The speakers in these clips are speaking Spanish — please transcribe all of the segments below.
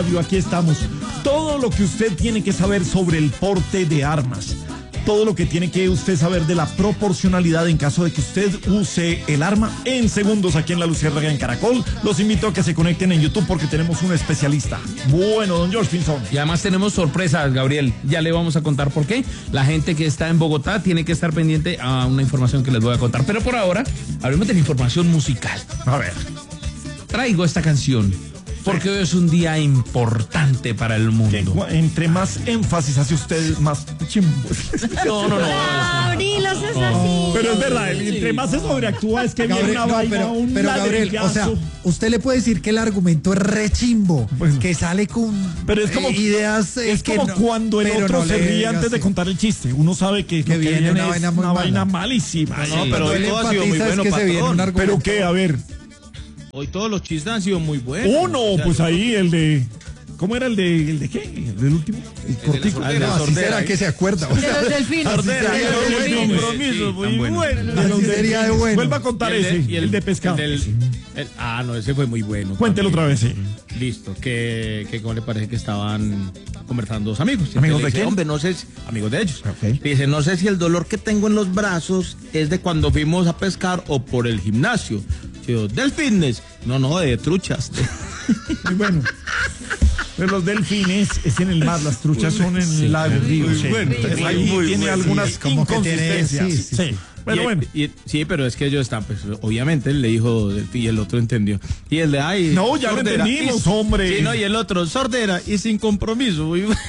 Aquí estamos. Todo lo que usted tiene que saber sobre el porte de armas. Todo lo que tiene que usted saber de la proporcionalidad en caso de que usted use el arma en segundos aquí en La Luciérnaga en Caracol. Los invito a que se conecten en YouTube porque tenemos un especialista. Bueno, don George Pinzón. Y además tenemos sorpresas, Gabriel. Ya le vamos a contar por qué. La gente que está en Bogotá tiene que estar pendiente a una información que les voy a contar. Pero por ahora, hablemos de la información musical. A ver. Traigo esta canción porque hoy es un día importante para el mundo. Entre más énfasis hace usted, más chimbo. No. Gabriel, es así. Pero es verdad, entre más se sobreactúa es que Gabriel, viene una vaina, un pero Gabriel, o sea, usted le puede decir que el argumento es rechimbo, pues, que sale con pero es como, ideas es como no, cuando el otro no se ríe antes así. de contar el chiste. Uno sabe que viene una vaina muy una vaina mala. malísima. No, pero hoy todo ha sido muy bueno, patrón. Pero qué, a ver. Hoy todos los chistes han sido muy buenos. Uno, O sea, pues ahí el de... ¿Cómo era el de qué? ¿El del último? El cortico. Así será que se acuerda. O sea, De los delfines. Sordera, De los el delfines. compromiso, muy bueno. así sería de bueno. Vuelva a contar ese, el de pescado. No, ese fue muy bueno. Cuéntelo otra vez, sí. Listo, que ¿cómo le parece que estaban conversando dos amigos? ¿Amigos Le de dice, quién? Hombre, no sé si, amigos de ellos. Ok. Dice, no sé si el dolor que tengo en los brazos es de cuando fuimos a pescar o por el gimnasio. Yo, del fitness. No, de truchas. Muy bueno. Pero los delfines es en el mar, las truchas son en el lago, río. muy Sí. bueno. Entonces, ahí Muy tiene bueno. algunas Sí, como que tiene- inconsistencias. sí. Pero bueno. Sí, pero es que ellos están, pues, obviamente, él le dijo Delfín y el otro entendió. Y el de, ay, No, ya lo sordera, entendimos, y- hombre. Sí, no, y el otro, sordera y sin compromiso. Muy bueno.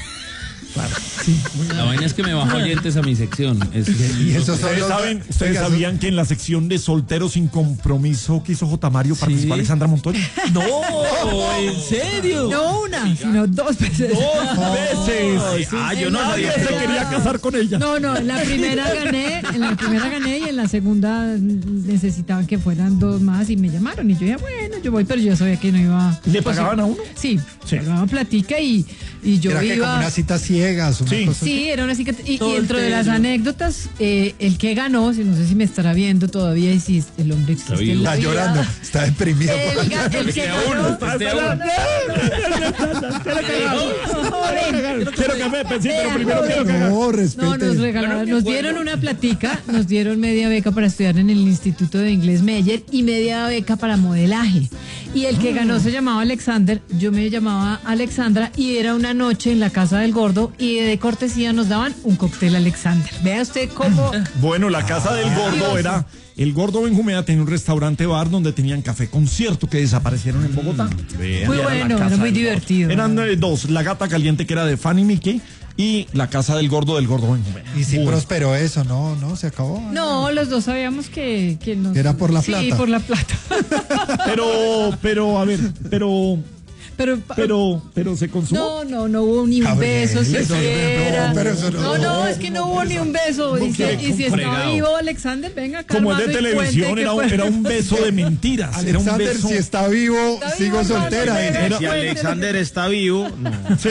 La vaina es que me bajo oyentes a mi sección. Y esos son Ustedes Oiga, sabían que en la sección de solteros sin compromiso que hizo J. Mario participó Alexandra Montoya. No, ¿en serio? No una, sino dos veces. Dos veces. Yo no Nadie sabía. se quería casar con ella. No, en la primera gané y en la segunda necesitaban que fueran dos más y me llamaron y yo dije, bueno, yo voy, pero yo sabía que no iba. ¿Le pagaban a uno? Sí, Sí. pagaban platica y yo Era que como iba. unas citas ciegas. Una Sí. cosa Sí, era una cita. Y dentro de las anécdotas, el que ganó, no sé si me estará viendo todavía y si el hombre existe en la Está vida. llorando, está deprimido. El que ganó. Quiero que me pensé, pero primero quiero que No, No, respete. nos regalaron, nos dieron una platica, nos dieron media beca para estudiar en el Instituto de Inglés Meyer y media beca para modelaje. Y el que ganó se llamaba Alexander, yo me llamaba Alexandra y era una noche en la casa del gordo y de cortesía nos daban un cóctel Alexander. Vea usted cómo... Bueno, la casa del gordo era... El gordo Benjumea tenía un restaurante bar donde tenían café concierto que desaparecieron en Bogotá. Muy Y era la bueno, casa era muy del divertido. gordo. Eran dos, la gata caliente que era de Fanny Mickey y la casa del gordo Benjumea. Y sí Muy- prosperó eso, no, se acabó. No, los dos sabíamos que nos... Era por la Sí, plata. por la plata. Pero, a ver, pero se consumó. No hubo ni un Gabriel, beso eso siquiera. no, pero eso no. No, es que no hubo ni un beso. Y si está fregado. vivo Alexander, venga, Como es de Carmando, y televisión, cuente era que fue. un beso de mentiras. Era un Alexander, beso. si está vivo, Está sigo vivo, soltera. no, dice. no, Si Alexander está vivo, no. Sí.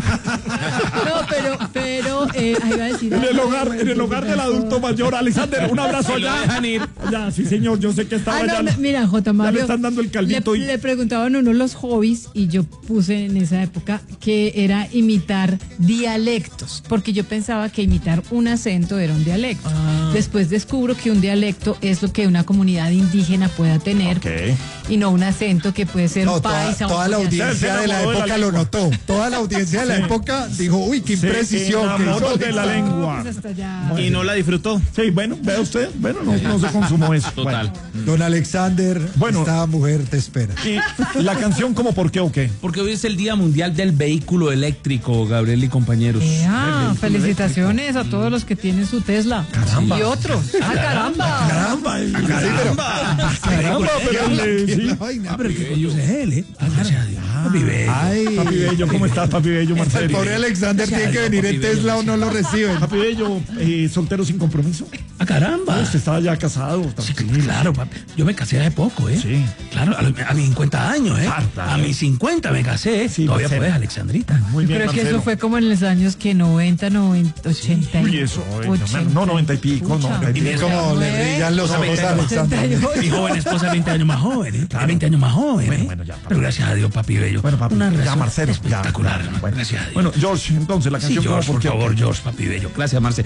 No, pero iba a decir. En el hogar del adulto mayor. Alexander, un abrazo Lo allá. dejan ir. Ya, sí, señor, yo sé que estaba allá. Mira, J. Mario. Ya le están dando el caldito. Le preguntaban a uno los hobbies y yo puse en esa época que era imitar dialectos, porque yo pensaba que imitar un acento era un dialecto. Después descubro que un dialecto es lo que una comunidad indígena pueda tener y no un acento que puede ser No, un toda, paisa. toda la un boyacense. audiencia de la enamoró de la época lo lengua. notó. Toda la audiencia de la época dijo, uy, qué Se imprecisión. que enamoró hizo de la Alexander. lengua. Pues hasta ya. Y no la disfrutó. Sí, bueno, vea usted. Bueno, no se consumó eso. Total. Don Alexander, Bueno. esta mujer te espera. Bueno, y la canción, ¿cómo por qué o qué? Porque hoy es el Día Mundial del Vehículo Eléctrico, Gabriel y compañeros. Felicitaciones a todos los que tienen su Tesla. Caramba. Y otros. ¡Ah, caramba! Caramba, Caramba, pero ¿qué sí. la vaina? Pero el que conduce es él, ¿eh? Gracias a Dios. Papi bello. Ay, Papi Bello, ¿cómo estás, Papi Bello, el Marcelo? pobre Alexander tiene que venir en Tesla o no lo reciben. Papi Bello, soltero sin compromiso. ¡Ah, caramba! Usted estaba ya casado. Sí, claro, papi. Yo me casé hace poco, ¿eh? Sí. Claro, a mis 50 años, ¿eh? Claro. A mis 50 me casé. Sí, Todavía Marcelo. puedes, Alexandrita. Muy bien, Creo que Marcelo. eso fue como en los años que 90, 80. Uy, eso, no, 90 y pico, no. Pucha. Y como le brillan los ojos a Alexander. 88. Mi joven esposa es 20 años más joven, ¿eh? Es 20 años más joven, ¿eh? Bueno, ya, papi. Pero gracias a Dios, papi bello. Bueno, papi, Una ya razón Marcelo, espectacular, ya. hermano, gracias a Dios. Bueno, George, entonces la Sí, canción George, como por qué, favor, ¿o qué? George, papi bello. Gracias, Marce.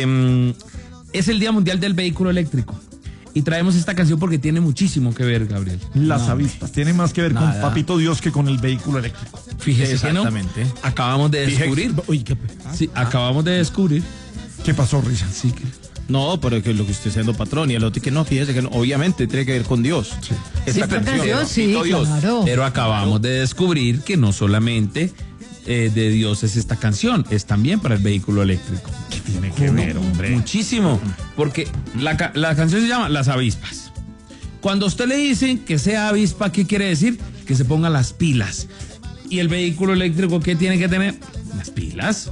Es el Día Mundial del Vehículo Eléctrico. Y traemos esta canción porque tiene muchísimo que ver, Gabriel. Las avispas, tiene más que ver con Nada. Papito Dios que con el vehículo eléctrico. Fíjese que no. Exactamente. Acabamos de descubrir. Uy, qué Sí, acabamos de descubrir. ¿Qué pasó, Risa? Sí, que No, pero es que lo que usted siendo patrón y el otro que no, fíjese que no, obviamente tiene que ver con Dios. Esta Esta canción, sí, Papito Dios. claro. Pero acabamos de descubrir que no solamente de Dios es esta canción, es también para el vehículo eléctrico. ¿Qué tiene que ver, hombre? Muchísimo, porque la canción se llama Las Avispas. Cuando a usted le dicen que sea avispa, ¿qué quiere decir? Que se ponga las pilas. ¿Y el vehículo eléctrico qué tiene que tener? Las pilas.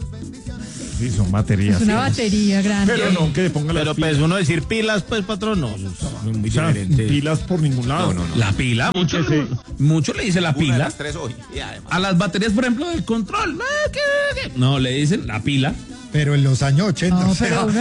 Sí, son baterías. Es una sí. batería grande. Pero no, que le ponga las Pero pilas. pues uno decir pilas, pues patrón, no, eso es muy O sea, diferente. pilas por ningún lado. La pila, mucho le dice la pila. Tres hoy. Y además. A las baterías, por ejemplo, del control. No, le dicen la pila. Pero en los años 80. No, o sea, pero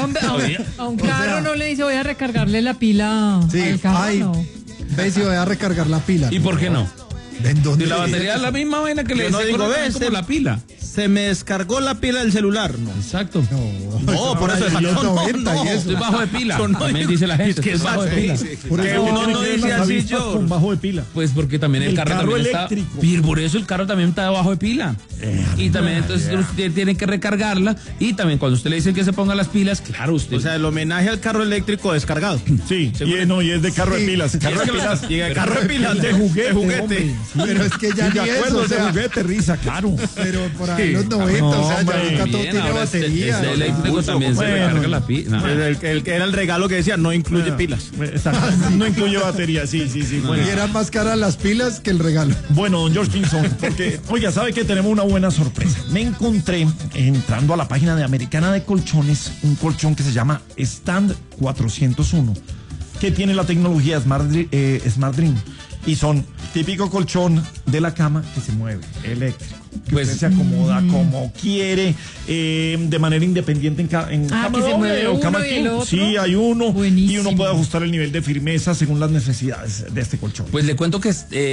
a un carro no le dice voy a recargarle la pila sí, al carro. ay, No. ve si voy a recargar la pila. ¿Y por qué no? ¿En dónde? Si la batería es la misma vaina que le Yo no dice digo, ves, como la pila. Se me descargó la pila del celular. No. Exacto. No, por eso ahora es los 90 y eso. Estoy bajo de pila. Yo no También digo- dice la gente. Es que estoy bajo de exacto, pila. sí, sí. Por Que eso uno tiene no que ver dice las así, avispas yo. con bajo de pila. Pues porque también el El carro carro también eléctrico. está. Y por eso el carro también está debajo de pila. Y también entonces usted tiene que recargarla. Y también cuando usted le dice que se ponga las pilas, claro, usted. O sea, el homenaje al carro eléctrico descargado. Sí, y es de carro de pilas. Carro de pilas. Y de carro de pilas, de juguete. hombre. Pero es que ya Sí, ni de acuerdo, eso, o de sea, juguete, Risa, claro. pero por ahí en los 90, o sea, ya ahorita todo Bien, tiene ahora batería. este o sea, eléctrico también se bueno. recarga la pila. El que era el regalo que decía, no incluye pilas. Exacto. No incluye batería, sí. Bueno. y eran más caras las pilas que el regalo. Bueno, don George Kingston, porque, oiga, sabe que tenemos una buena sorpresa. Me encontré, entrando a la página de Americana de Colchones, un colchón que se llama Stand 401, que tiene la tecnología Smart Dream. Y son típico colchón de la cama que se mueve, eléctrico. Que Pues- usted se acomoda como quiere, de manera independiente en cama que se doble mueve o uno cama y el king. otro. Sí, hay uno. Y Buenísimo. uno puede ajustar el nivel de firmeza según las necesidades de este colchón. Pues le cuento que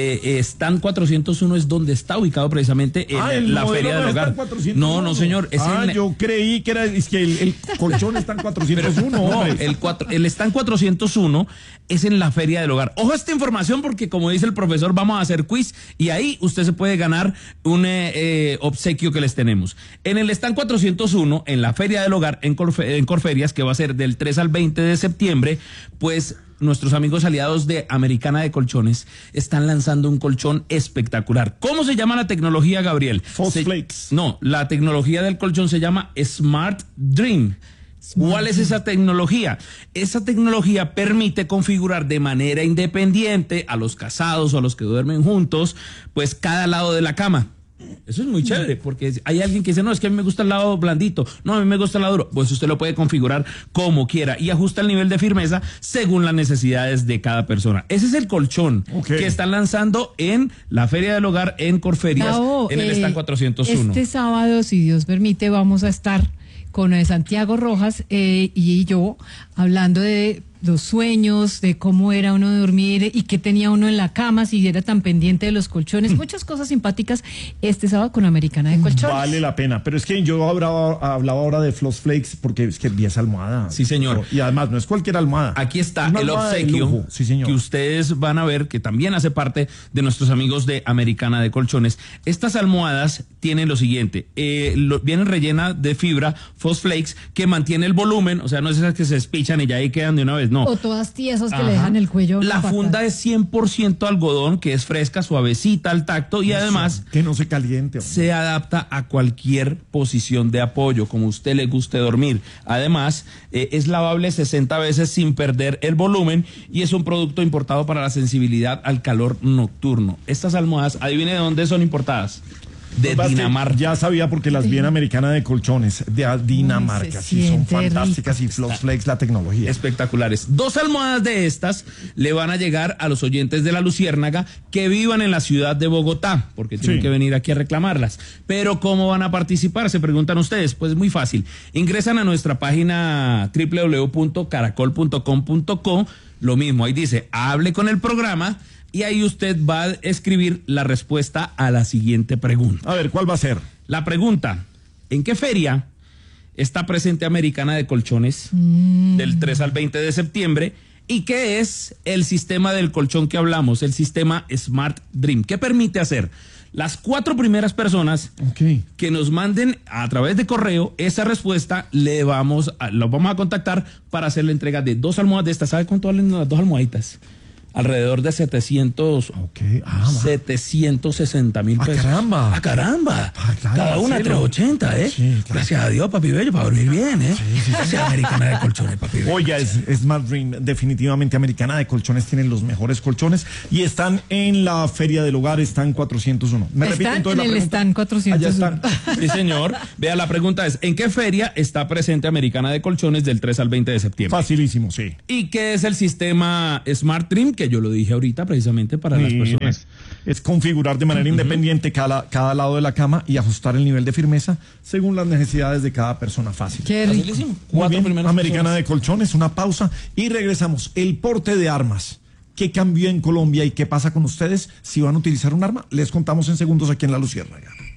Stand 401 es donde está ubicado precisamente en la modelo Feria del no está Hogar. en 401. No, señor. Es yo creí que era es que el colchón está en 401. No, hombre. el Stand 401 es en la Feria del Hogar. Ojo a esta información porque como dice el profesor, vamos a hacer quiz y ahí usted se puede ganar un obsequio que les tenemos. En el Stand 401, en la Feria del Hogar, en Corferias, que va a ser del 3 al 20 de septiembre, pues nuestros amigos aliados de Americana de Colchones están lanzando un colchón espectacular. ¿Cómo se llama la tecnología, Gabriel? Fosflex. No, la tecnología del colchón se llama Smart Dream. ¿Cuál es esa tecnología? Esa tecnología permite configurar de manera independiente a los casados o a los que duermen juntos, pues cada lado de la cama. Eso es muy chévere, porque hay alguien que dice, no, es que a mí me gusta el lado blandito, no, a mí me gusta el lado duro. Pues usted lo puede configurar como quiera y ajusta el nivel de firmeza según las necesidades de cada persona. Ese es el colchón que están lanzando en la Feria del Hogar en Corferias, Gabo, en el Stand 401. Este sábado, si Dios permite, vamos a estar con Santiago Rojas y yo hablando de los sueños, de cómo era uno de dormir y qué tenía uno en la cama, si era tan pendiente de los colchones, muchas cosas simpáticas este sábado con Americana de Colchones. Vale la pena, pero es que yo hablaba ahora de Fosflex porque es que vi esa almohada. Sí, señor. Y además no es cualquier almohada. Aquí está Una el almohada de obsequio lujo. Sí, señor. que ustedes van a ver que también hace parte de nuestros amigos de Americana de Colchones. Estas almohadas tienen lo siguiente, vienen rellenas de fibra Fosflex que mantiene el volumen, o sea, no es esas que se despichan y ya ahí quedan de una vez, no. O todas tiesas que le dejan el cuello. La fatal. funda es 100% algodón, que es fresca, suavecita al tacto y además Que no se caliente. hombre. se adapta a cualquier posición de apoyo, como a usted le guste dormir. Además, es lavable 60 veces sin perder el volumen y es un producto importado para la sensibilidad al calor nocturno. Estas almohadas, adivine de dónde son importadas. De Lo que pasa es que Dinamarca. Ya sabía porque las vi en Americana de Colchones, de Dinamarca. se Sí, son siente fantásticas y Fosflex la tecnología. Espectaculares. 2 almohadas de estas le van a llegar a los oyentes de La Luciérnaga que vivan en la ciudad de Bogotá, porque tienen Sí. que venir aquí a reclamarlas. Pero ¿cómo van a participar? Se preguntan ustedes. Pues muy fácil. Ingresan a nuestra página www.caracol.com.co. Lo mismo, ahí dice, hable con el programa. y ahí usted va a escribir la respuesta a la siguiente pregunta. A ver, ¿cuál va a ser? La pregunta, ¿en qué feria está presente Americana de Colchones del 3 al 20 de septiembre? ¿Y qué es el sistema del colchón que hablamos? El sistema Smart Dream. ¿Qué permite hacer? Las 4 primeras personas que nos manden a través de correo esa respuesta, los vamos a contactar para hacer la entrega de 2 almohadas de estas. ¿Sabe cuánto valen las 2 almohaditas? Alrededor de 760 mil pesos. ¡Caramba! ¡Ah, caramba! Claro, cada una Marcelo. 380, ¿eh? Sí, claro. Gracias a Dios, papi bello, para dormir bien, ¿eh? Gracias, Americana de Colchones, papi bello. Oye, es Smart Dream, definitivamente Americana de Colchones tienen los mejores colchones y están en la Feria del Hogar, están 401. ¿Me repiten Están toda la en el pregunta? stand 401. Allá están. Sí, señor. Vea, la pregunta es, ¿en qué feria está presente Americana de Colchones del 3 al 20 de septiembre? Facilísimo, sí. ¿Y qué es el sistema Smart Dream? Que yo lo dije ahorita precisamente para las Sí, personas. es configurar de manera independiente cada lado de la cama y ajustar el nivel de firmeza según las necesidades de cada persona. Fácil. Qué rico. Facilísimo. Muy 4 bien, primeras Americana personas. de Colchones, una pausa y regresamos. El porte de armas. ¿Qué cambió en Colombia y qué pasa con ustedes? Si van a utilizar un arma, les contamos en segundos aquí en La Luciérnaga.